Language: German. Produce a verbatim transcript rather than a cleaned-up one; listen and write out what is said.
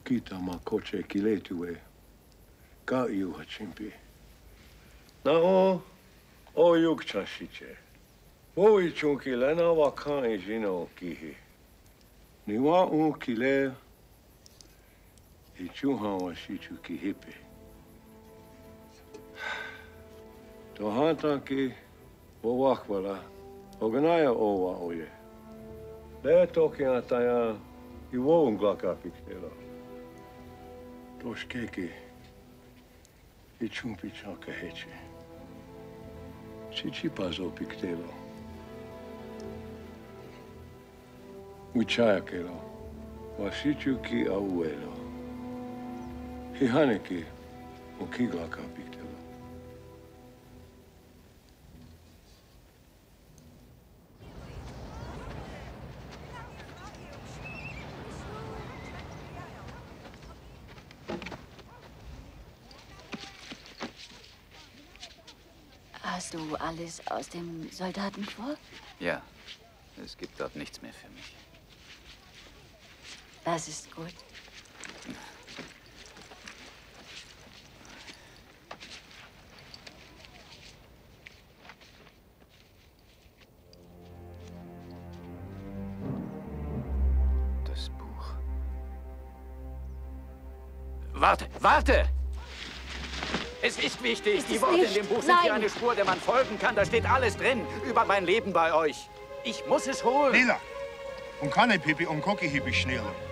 kita makoche kiletue. Ka iu hachimpi. Na o o yuk chashiche. Wo i chunki lena wa kan i jino kihi. Ni wa un kile i chuhan wa shichu kihipe. To hanta ki wo wakwala oganaya owa oye. Le toki ataya i wo un glaka piktelo. To shkeki i chumpi chanka heche. Chichi pazo piktelo. Uchaya kelo. Washichu ki auelo. Hihaneki o ki glaka piktelo. Hast du alles aus dem Soldatenkorps? Ja, es gibt dort nichts mehr für mich. Das ist gut. Das Buch. Warte, warte! Es ist wichtig. Ist Die es Worte nicht? in dem Buch sind Nein. wie eine Spur, der man folgen kann. Da steht alles drin über mein Leben bei euch. Ich muss es holen. Lila, un kane pipi un koki hipi schnele.